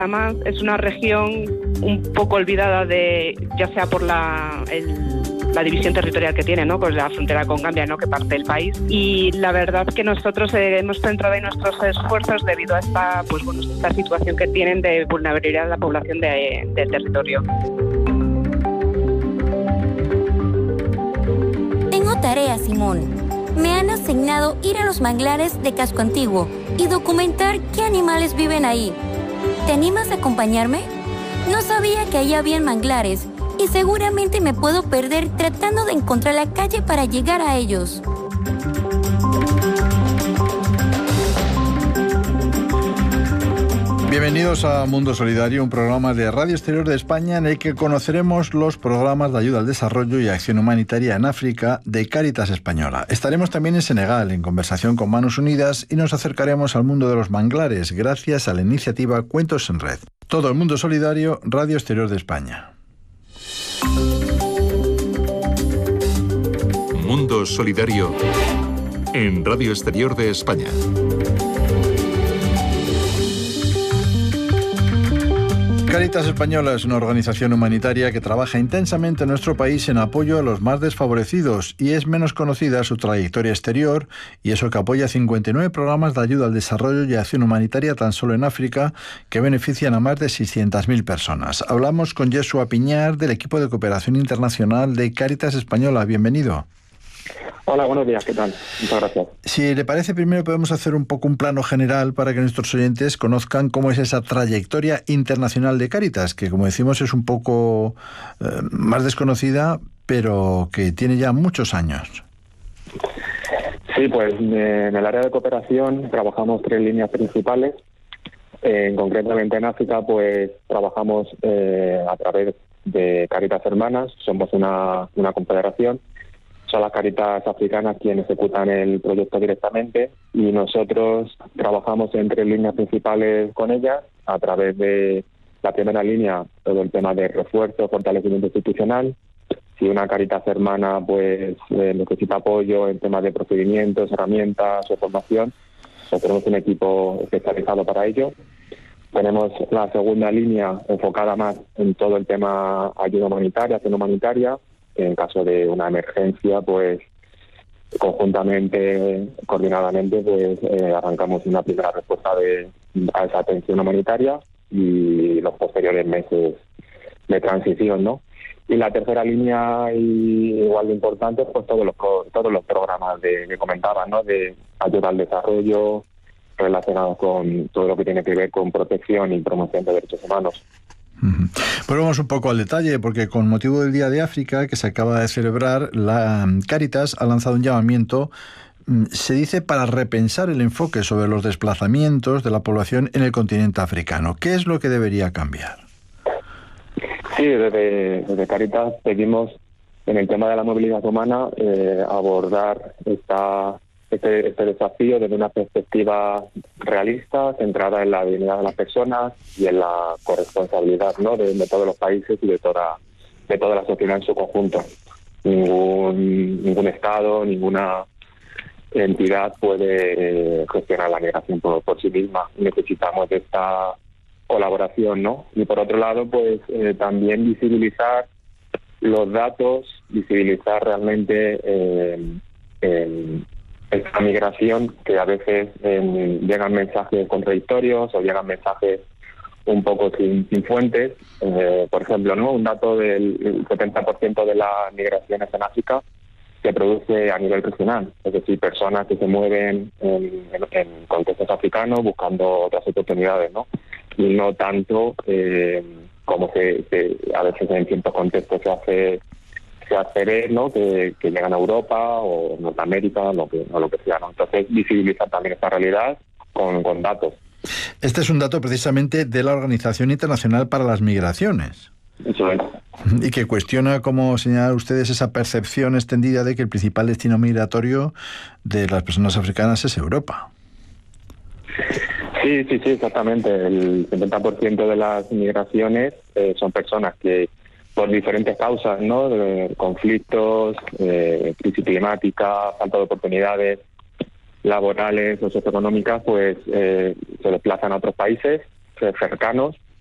Además, es una región un poco olvidada ya sea por la división territorial que tiene, ¿no? Pues la frontera con Gambia, ¿no? Que parte del país. Y la verdad que nosotros hemos centrado en nuestros esfuerzos debido a esta situación que tienen de vulnerabilidad de la población del territorio. Tengo tarea, Simón. Me han asignado ir a los manglares de Casco Antiguo y documentar qué animales viven ahí. ¿Te animas a acompañarme? No sabía que allá habían manglares y seguramente me puedo perder tratando de encontrar la calle para llegar a ellos. Bienvenidos a Mundo Solidario, un programa de Radio Exterior de España en el que conoceremos los programas de ayuda al desarrollo y acción humanitaria en África de Cáritas Española. Estaremos también en Senegal, en conversación con Manos Unidas, y nos acercaremos al mundo de los manglares, gracias a la iniciativa Cuentos en Red. Todo el Mundo Solidario, Radio Exterior de España. Mundo Solidario en Radio Exterior de España. Cáritas Española es una organización humanitaria que trabaja intensamente en nuestro país en apoyo a los más desfavorecidos, y es menos conocida su trayectoria exterior, y eso que apoya 59 programas de ayuda al desarrollo y acción humanitaria tan solo en África, que benefician a más de 600.000 personas. Hablamos con Yeshua Piñar, del equipo de cooperación internacional de Cáritas Española. Bienvenido. Hola, buenos días, ¿qué tal? Muchas gracias. Si le parece, primero podemos hacer un poco un plano general para que nuestros oyentes conozcan cómo es esa trayectoria internacional de Cáritas, que como decimos es un poco más desconocida, pero que tiene ya muchos años. Sí, pues en el área de cooperación trabajamos 3 líneas principales. Concretamente en África, pues trabajamos a través de Cáritas Hermanas. Somos una confederación. Son las Cáritas africanas quienes ejecutan el proyecto directamente, y nosotros trabajamos en 3 líneas principales con ellas. A través de la primera línea, todo el tema de refuerzo, fortalecimiento institucional. Si una Cáritas hermana pues necesita apoyo en temas de procedimientos, herramientas o formación, pues tenemos un equipo especializado para ello. Tenemos la segunda línea enfocada más en todo el tema ayuda humanitaria, acción humanitaria. En caso de una emergencia, pues conjuntamente, coordinadamente, pues arrancamos una primera respuesta a esa atención humanitaria y los posteriores meses de transición, ¿no? Y la tercera línea, igual de importante, pues todos los programas que comentaban, ¿no? De ayuda al desarrollo, relacionados con todo lo que tiene que ver con protección y promoción de derechos humanos. Pues vamos un poco al detalle, porque con motivo del Día de África, que se acaba de celebrar, la Cáritas ha lanzado un llamamiento, se dice, para repensar el enfoque sobre los desplazamientos de la población en el continente africano. ¿Qué es lo que debería cambiar? Sí, desde Cáritas seguimos en el tema de la movilidad humana, abordar este desafío desde una perspectiva realista, centrada en la dignidad de las personas y en la corresponsabilidad, ¿no? de todos los países y de toda la sociedad en su conjunto. Ningún Estado, ninguna entidad puede gestionar la migración por sí misma. Necesitamos de esta colaboración, ¿no? Y por otro lado, pues también visibilizar los datos, visibilizar realmente esta migración, que a veces llegan mensajes contradictorios o llegan mensajes un poco sin fuentes. Por ejemplo, ¿no? Un dato del 70% de las migraciones en África se produce a nivel regional, es decir, personas que se mueven en contextos africanos buscando otras oportunidades, ¿no? Y no tanto como a veces en ciertos contextos se hace ver, ¿no? que llegan a Europa o Norteamérica o lo que sea, ¿no? Entonces, visibilizar también esta realidad con datos. Este es un dato precisamente de la Organización Internacional para las Migraciones. Eso es. Y que cuestiona, como señalan ustedes, esa percepción extendida de que el principal destino migratorio de las personas africanas es Europa. Sí, exactamente. El 70% de las migraciones son personas que, por diferentes causas, ¿no? De conflictos, crisis climática, falta de oportunidades laborales o socioeconómicas, pues se desplazan a otros países cercanos